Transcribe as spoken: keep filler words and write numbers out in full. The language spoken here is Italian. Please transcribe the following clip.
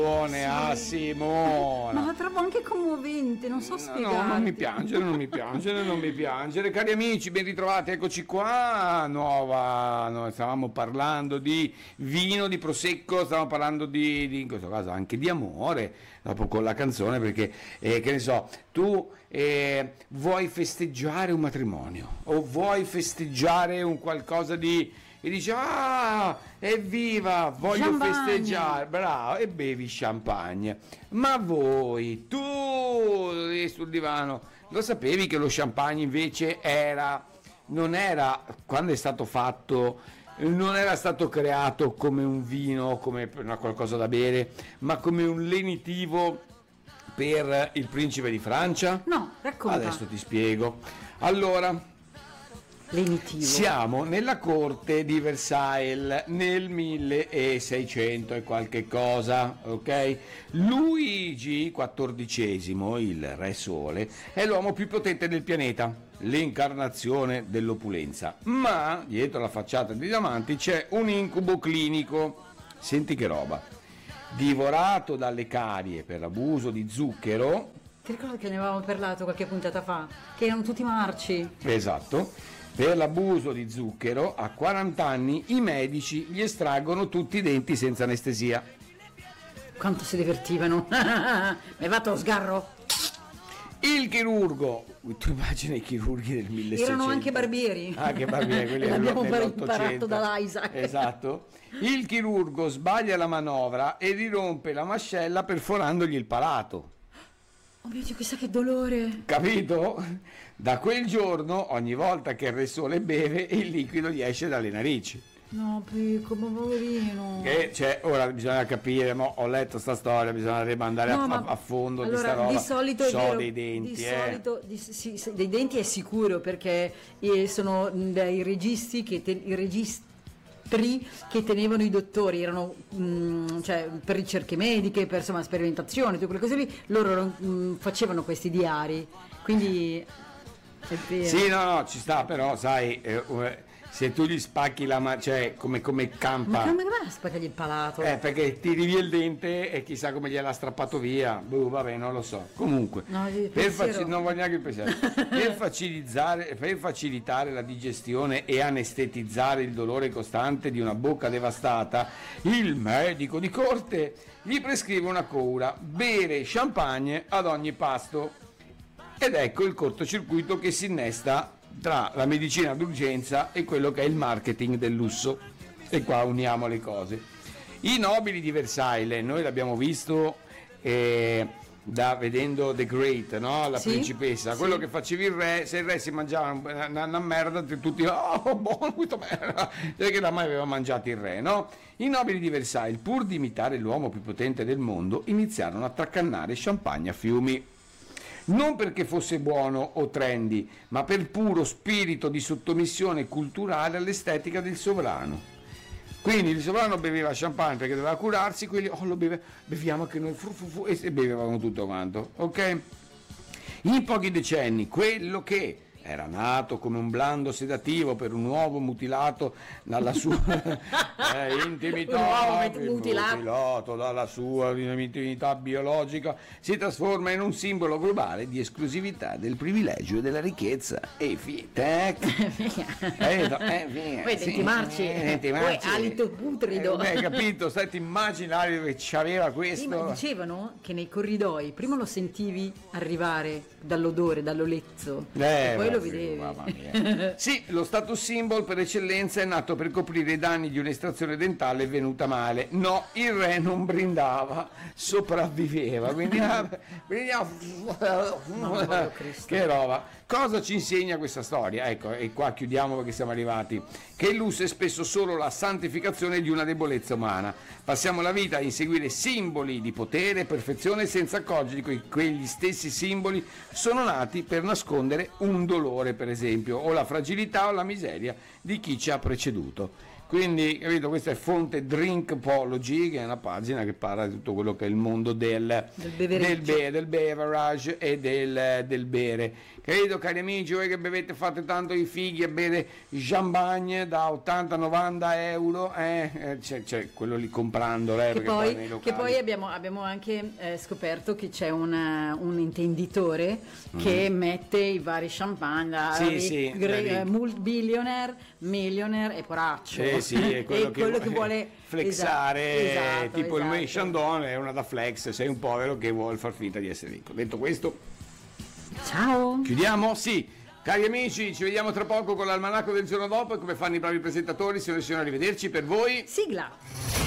a Simona. Ma la trovo anche commovente, non so spiegare. No, non mi piangere, non mi piangere, non mi piangere. Cari amici, ben ritrovati, eccoci qua. Nuova, noi stavamo parlando di vino, di prosecco, stavamo parlando di, di in questo caso anche di amore, dopo con la canzone, perché eh, che ne so, tu eh, vuoi festeggiare un matrimonio o vuoi festeggiare un qualcosa di e dice ah evviva voglio Champagne. festeggiare, bravo, e bevi champagne. Ma voi, tu lì sul divano, lo sapevi che lo champagne invece era non era, quando è stato fatto, non era stato creato come un vino, come una qualcosa da bere, ma come un lenitivo per il principe di Francia? No, racconta. Adesso ti spiego. Allora, Lenitivo. siamo nella corte di Versailles nel milleseicento e qualche cosa, ok? Luigi quattordicesimo, il re sole, è l'uomo più potente del pianeta, l'incarnazione dell'opulenza, ma dietro la facciata di diamanti c'è un incubo clinico. Senti che roba. Divorato dalle carie per abuso di zucchero. Ti ricordi che ne avevamo parlato qualche puntata fa? Che erano tutti marci. Esatto. Per l'abuso di zucchero, a quaranta anni i medici gli estraggono tutti i denti senza anestesia. Quanto si divertivano. Mi è fatto lo sgarro. Il chirurgo, tu immagini i chirurghi del milleseicento. Erano anche barbieri. Anche barbieri, quelli L'abbiamo dell'Ottocento. imparato dall'Isaac. Esatto. Il chirurgo sbaglia la manovra e rirompe la mascella perforandogli il palato. Oh mio Dio, chissà che dolore. Capito? Da quel giorno, ogni volta che il Re Sole beve, il liquido gli esce dalle narici. No, piccolo, poverino. Che cioè, ora bisogna capire, mo, ho letto sta storia, bisognerebbe andare No, a, ma a fondo allora, di sta roba. Di solito è so vero, dei denti, di eh. solito, di, sì, sì, dei denti è sicuro, perché eh, sono dai registi che te, i registri che tenevano i dottori, erano mh, cioè, per ricerche mediche, per insomma sperimentazioni, tutte quelle cose lì, loro mh, facevano questi diari, quindi è vero. Sì, no, no, ci sta, però sai, eh, se tu gli spacchi la mano, cioè come, come campa. Ma come va a spaccargli il palato? Eh, perché tiri via il dente e chissà come gliel'ha strappato via. Boh, vabbè, non lo so. Comunque, No, il per pensiero. faci- non voglio neanche il pensiero. per, facilitare, per facilitare la digestione e anestetizzare il dolore costante di una bocca devastata, il medico di corte gli prescrive una cura: bere champagne ad ogni pasto. Ed ecco il cortocircuito che si innesta tra la medicina d'urgenza e quello che è il marketing del lusso. E qua uniamo le cose. I nobili di Versailles, noi l'abbiamo visto eh, da vedendo The Great, no? La Sì, principessa, sì. quello che facevi il re, se il re si mangiava una, una merda, tutti oh buono questa merda, perché da mai aveva mangiato il re, no? I nobili di Versailles, pur di imitare l'uomo più potente del mondo, iniziarono a traccannare champagne a fiumi. Non perché fosse buono o trendy, ma per puro spirito di sottomissione culturale all'estetica del sovrano. Quindi il sovrano beveva champagne perché doveva curarsi, quelli oh lo beve, beviamo anche noi, fu, fu, fu, e bevevano tutto quanto, ok? In pochi decenni quello che era nato come un blando sedativo per un uovo mutilato dalla sua eh, intimità, Un uovo mutilato. mutilato dalla sua intimità biologica, si trasforma in un simbolo globale di esclusività, del privilegio e della ricchezza. E fi, tac. Eh, no, eh, via, Poi sì, denti marci, eh, denti poi marci. alito putrido. Eh, hai capito? Stai ti immaginario che c'aveva questo. Sì, ma dicevano che nei corridoi prima lo sentivi arrivare dall'odore, dall'olezzo, Eh, e poi ma lo sì, vedevi. mamma mia. Sì, lo status symbol per eccellenza è nato per coprire i danni di un'estrazione dentale venuta male. No, il re non brindava, sopravviveva. Quindi, ah, brindiamo. Mamma Cristo. Che roba. Cosa ci insegna questa storia? Ecco, e qua chiudiamo perché siamo arrivati. Che il lusso è spesso solo la santificazione di una debolezza umana. Passiamo la vita a inseguire simboli di potere e perfezione senza accorgerci che quegli stessi simboli sono nati per nascondere un dolore, per esempio, o la fragilità o la miseria di chi ci ha preceduto. Quindi, capito, questa è fonte Drinkpology, che è una pagina che parla di tutto quello che è il mondo del, Del del, bevereggio. be- del beverage e del, del bere. Capito, cari amici, voi che bevete, fate tanto i fighi e bere champagne da ottanta novanta euro, eh, eh, c'è, c'è quello lì comprandolo, eh, Che perché poi, poi, nei che locali... poi abbiamo, abbiamo anche eh, scoperto che c'è una- un intenditore che mette i vari champagne da Sì, ri- sì, gre- da ricchi. eh, mul- billionaire, millionaire e poraccio. Sì, sì, è quello, E che, quello vuole che vuole flexare, esatto, esatto, tipo il esatto. Moët Chandon è una da flex, sei un povero che vuole far finta di essere ricco. Detto questo, Ciao. chiudiamo? Sì. Cari amici, ci vediamo tra poco con l'almanacco del giorno dopo e come fanno i bravi presentatori, signore e signori, arrivederci per voi. Sigla.